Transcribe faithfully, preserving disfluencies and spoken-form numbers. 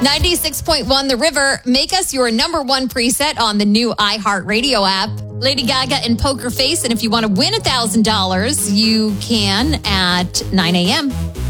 ninety-six point one The River. Make us your number one preset on the new iHeartRadio app. Lady Gaga and Poker Face. And if you want to win one thousand dollars, you can at nine a.m.